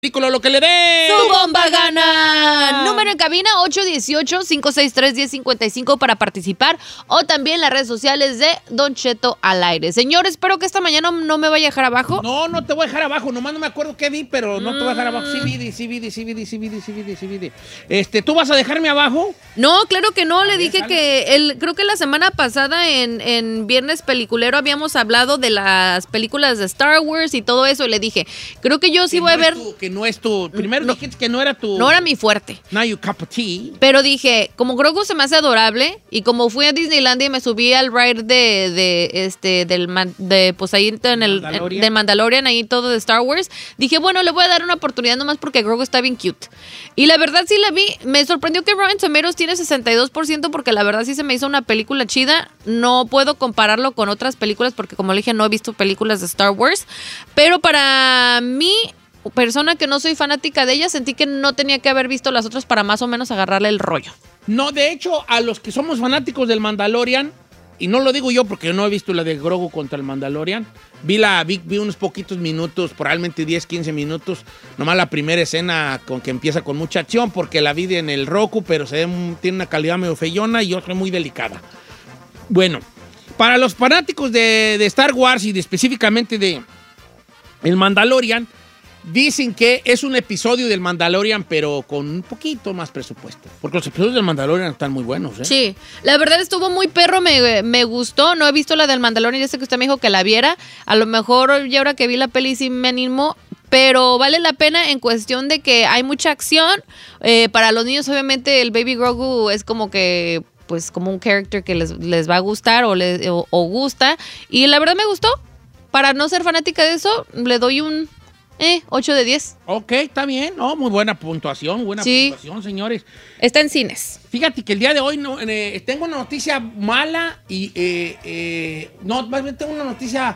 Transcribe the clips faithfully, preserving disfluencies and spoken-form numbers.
Lo que le dé. ¡Su bomba gana! Número en cabina ocho uno ocho, cinco seis tres, uno cero cinco cinco para participar. O también las redes sociales de Don Cheto al aire. Señor, espero que esta mañana no me vaya a dejar abajo. No, no te voy a dejar abajo. Nomás no me acuerdo qué vi, pero no te voy a dejar abajo. Sí, vi, sí, vi, sí, vi, sí, vi, sí, vi, sí, vi. Este, ¿tú vas a dejarme abajo? No, claro que no. Le dije que el, creo que la semana pasada en, en Viernes Peliculero habíamos hablado de las películas de Star Wars y todo eso. Y le dije, creo que yo sí voy a ver... No es tu... Primero no, dijiste que no era tu... No era mi fuerte. Not your cup of tea. Pero dije, como Grogu se me hace adorable y como fui a Disneylandia y me subí al ride de, de este, del, de, pues ahí en el... Mandalorian. Del Mandalorian, ahí todo de Star Wars, dije, bueno, le voy a dar una oportunidad nomás porque Grogu está bien cute. Y la verdad sí la vi. Me sorprendió que Rotten Tomatoes tiene sesenta y dos por ciento porque la verdad sí se me hizo una película chida. No puedo compararlo con otras películas porque como le dije, no he visto películas de Star Wars. Pero para mí... persona que no soy fanática de ella, sentí que no tenía que haber visto las otras para más o menos agarrarle el rollo. No, de hecho, a los que somos fanáticos del Mandalorian, y no lo digo yo porque yo no he visto la de Grogu contra el Mandalorian, vi, la, vi, vi unos poquitos minutos, probablemente diez, quince minutos, nomás la primera escena con que empieza con mucha acción, porque la vi en el Roku, pero se ve, tiene una calidad medio feyona y otra muy delicada. Bueno, para los fanáticos de, de Star Wars y de, específicamente de el Mandalorian, dicen que es un episodio del Mandalorian, pero con un poquito más presupuesto. Porque los episodios del Mandalorian están muy buenos, ¿eh? Sí, la verdad estuvo muy perro, me, me gustó. No he visto la del Mandalorian, ya sé que usted me dijo que la viera. A lo mejor ya ahora que vi la peli sí me animó. Pero vale la pena en cuestión de que hay mucha acción. Eh, para los niños, obviamente, el Baby Grogu es como que... pues como un character que les, les va a gustar o, les, o, o gusta. Y la verdad me gustó. Para no ser fanática de eso, le doy un... Eh, ocho de diez. Ok, está bien. Oh, muy buena puntuación, buena sí. puntuación, señores. Está en cines. Fíjate que el día de hoy no, eh, tengo una noticia mala y... Eh, eh, no, más bien tengo una noticia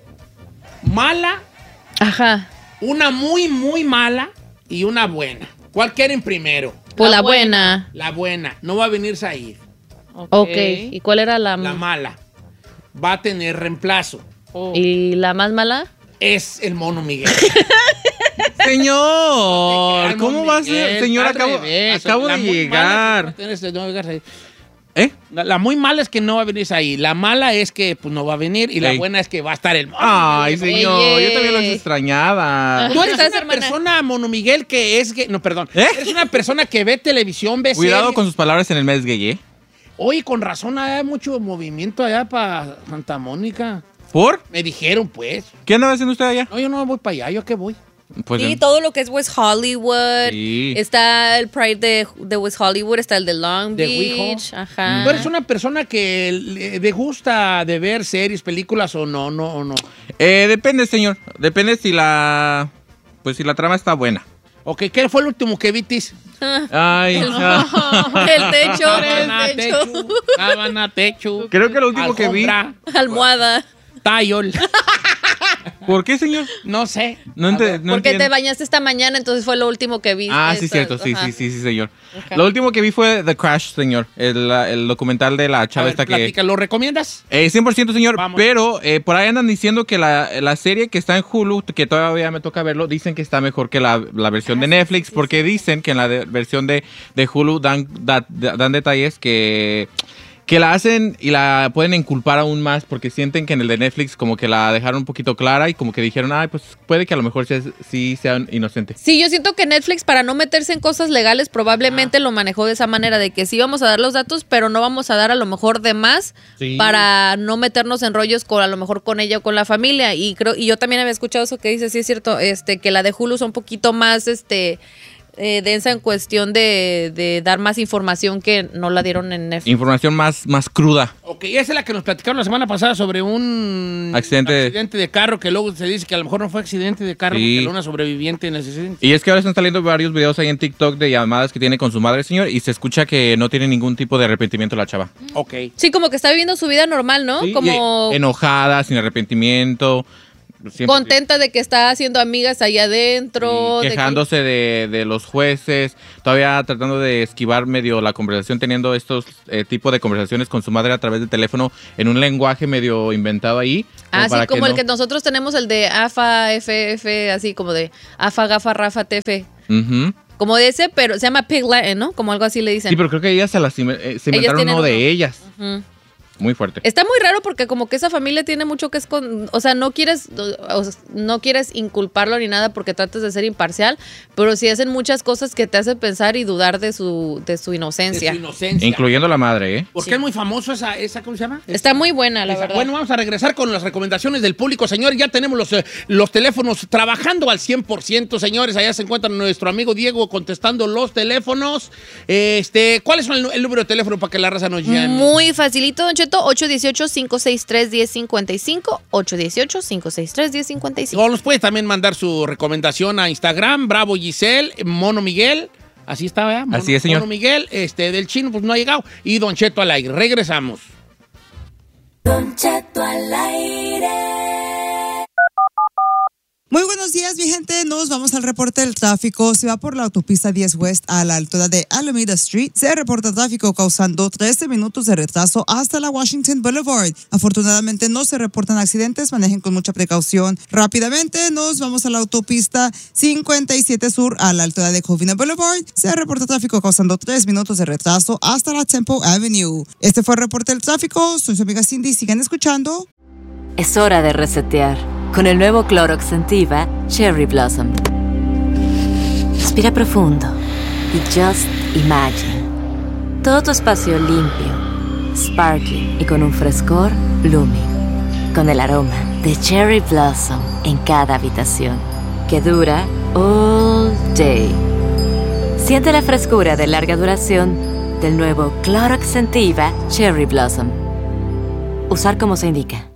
mala. Ajá. Una muy, muy mala y una buena. ¿Cuál quieren primero? Pues la, la buena. buena. La buena. No va a venir Said. Ok. okay. ¿Y cuál era la La mala. Va a tener reemplazo. Oh. ¿Y la más mala? Es el Mono Miguel. Señor, ¿cómo va a ser? Señor, acabo, acabo de llegar. ¿Eh? La, la muy mala es que no va a venir ahí. La mala es que pues, no va a venir. Y Ey. la buena es que va a estar el Mono Ay, Miguel. señor, Ey. yo también los extrañaba. Tú eres una hermana? persona, Mono Miguel, que es gay. No, perdón. ¿Eh? Eres una persona que ve televisión, ve Cuidado series. con sus palabras en el mes gay, ¿eh? Oye, con razón, hay mucho movimiento allá para Santa Mónica. ¿Por? Me dijeron, pues. ¿Qué andaba haciendo usted allá? No, yo no voy para allá. ¿Yo a qué voy? Pues sí, en... todo lo que es West Hollywood. Sí. Está el Pride de, de West Hollywood, está el de Long de Beach. Wijo. Ajá. ¿Tú eres una persona que le, le gusta de ver series, películas o no, no, o no? Eh, depende, señor. Depende si la... Pues si la trama está buena. Ok, ¿qué fue el último que vitis? Ay, el, el techo, sábana, el techo. techo. Sábana, techo. Creo que lo último Alfombra, que vi... Almohada. Tayol. ¿Por qué, señor? No sé. No, ente, no Porque entiendo. te bañaste esta mañana, entonces fue lo último que vi. Ah, sí, cierto. Sí, sí, sí, sí, señor. Okay. Lo último que vi fue The Crash, señor. El, el documental de la chava esta que... ¿Lo recomiendas? Eh, cien por ciento, señor. Vamos. Pero eh, por ahí andan diciendo que la, la serie que está en Hulu, que todavía me toca verlo, dicen que está mejor que la, la versión ah, de Netflix, sí, sí, porque sí. dicen que en la de, versión de, de Hulu dan, da, dan detalles que... que la hacen y la pueden inculpar aún más porque sienten que en el de Netflix como que la dejaron un poquito clara y como que dijeron, ay, pues puede que a lo mejor sea, sí sean inocentes. Sí, yo siento que Netflix para no meterse en cosas legales probablemente ah. lo manejó de esa manera, de que sí vamos a dar los datos, pero no vamos a dar a lo mejor de más sí. para no meternos en rollos con a lo mejor con ella o con la familia. Y creo y yo también había escuchado eso que dice, sí es cierto, este que la de Hulu es un poquito más este Eh, densa en cuestión de, de dar más información que no la dieron en Netflix. Información más, más cruda. Ok, esa es la que nos platicaron la semana pasada sobre un accidente. accidente de carro que luego se dice que a lo mejor no fue accidente de carro, sí. porque era una sobreviviente en ese accidente. Y es que ahora están saliendo varios videos ahí en TikTok de llamadas que tiene con su madre, señor, y se escucha que no tiene ningún tipo de arrepentimiento la chava. Ok. Sí, como que está viviendo su vida normal, ¿no? Sí, como enojada, sin arrepentimiento. contenta de que está haciendo amigas allá adentro. Sí, quejándose de, que... de, de los jueces, todavía tratando de esquivar medio la conversación, teniendo estos eh, tipos de conversaciones con su madre a través de teléfono en un lenguaje medio inventado ahí. Ah, sí, como que el no... que nosotros tenemos, el de AFA, F F, así como de AFA, GAFA, RAFA, T F. Uh-huh. Como de ese, pero se llama Pig Latin, ¿no? Como algo así le dicen. Sí, pero creo que ellas se las eh, se inventaron uno, uno de ellas. Uh-huh. Muy fuerte. Está muy raro porque como que esa familia tiene mucho que esconder, o sea, no quieres o sea, no quieres inculparlo ni nada porque tratas de ser imparcial, pero sí hacen muchas cosas que te hacen pensar y dudar de su de su inocencia. De su inocencia. Incluyendo la madre, ¿eh? Porque sí. es muy famoso esa, esa ¿cómo se llama? Está muy buena, la esa, verdad. Bueno, vamos a regresar con las recomendaciones del público, señores. Ya tenemos los, eh, los teléfonos trabajando al cien por ciento, señores. Allá se encuentra nuestro amigo Diego contestando los teléfonos. Este, ¿cuál es el, el número de teléfono para que la raza nos llame? Muy facilito, Don Cheto, ocho uno ocho, cinco seis tres, uno cero cinco cinco, ocho uno ocho, cinco seis tres, uno cero cinco cinco. O nos puede también mandar su recomendación a Instagram, Bravo Giselle, Mono Miguel, así está, ¿verdad? Mono, así es, señor. Mono Miguel, este, del Chino, pues no ha llegado, y Don Cheto al aire. Regresamos. Don Cheto al aire. Muy buenos días, mi gente. Nos vamos al reporte del tráfico. Se va por la autopista diez West a la altura de Alameda Street. Se reporta tráfico causando trece minutos de retraso hasta la Washington Boulevard. Afortunadamente no se reportan accidentes. Manejen con mucha precaución. Rápidamente nos vamos a la autopista cincuenta y siete Sur a la altura de Covina Boulevard. Se reporta tráfico causando tres minutos de retraso hasta la Temple Avenue. Este fue el reporte del tráfico. Soy su amiga Cindy. Sigan escuchando. Es hora de resetear con el nuevo Clorox Scentiva Cherry Blossom. Respira profundo y just imagine. Todo tu espacio limpio, sparkling y con un frescor blooming. Con el aroma de Cherry Blossom en cada habitación, que dura all day. Siente la frescura de larga duración del nuevo Clorox Scentiva Cherry Blossom. Usar como se indica.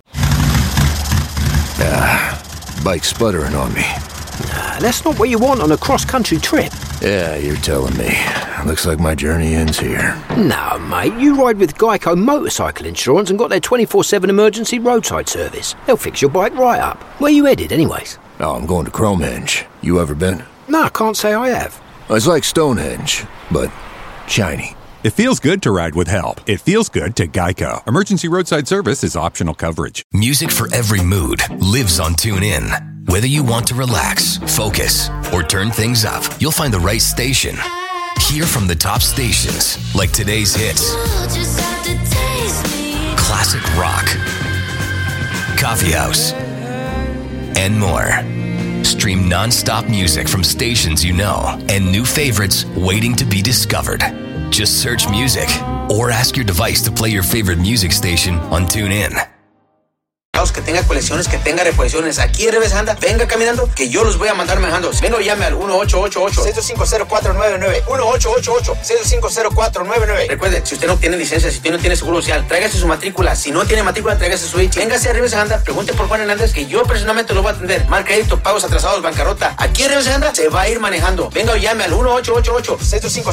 Ah, bike sputtering on me. Nah, that's not what you want on a cross-country trip. Yeah, you're telling me. Looks like my journey ends here. No, mate, you ride with Geico Motorcycle Insurance and got their twenty-four seven emergency roadside service. They'll fix your bike right up. Where you headed, anyways? Oh, I'm going to Cromehenge. You ever been? No, I can't say I have. It's like Stonehenge, but shiny. It feels good to ride with help. It feels good to Geico. Emergency roadside service is optional coverage. Music for every mood lives on TuneIn. Whether you want to relax, focus, or turn things up, you'll find the right station. Hear from the top stations, like today's hits, classic rock, coffee house, and more. Stream non-stop music from stations you know and new favorites waiting to be discovered. Just search music or ask your device to play your favorite music station on TuneIn. Que tenga colecciones, que tenga reposiciones. Aquí en Reves anda, venga caminando, que yo los voy a mandar manejando. Venga o llame al uno ocho ocho ocho, seis cinco cero cuatro nueve nueve. uno ocho ocho ocho, seis cinco cero cuatro nueve nueve. Recuerde, si usted no tiene licencia, si usted no tiene seguro social, tráigase su matrícula. Si no tiene matrícula, tráigase su I C. Véngase a Reves anda, pregunte por Juan Hernández, que yo personalmente lo voy a atender. Mal crédito, pagos atrasados, bancarrota. Aquí en Reves anda, se va a ir manejando. Venga o llame al uno ocho ocho ocho, seis cinco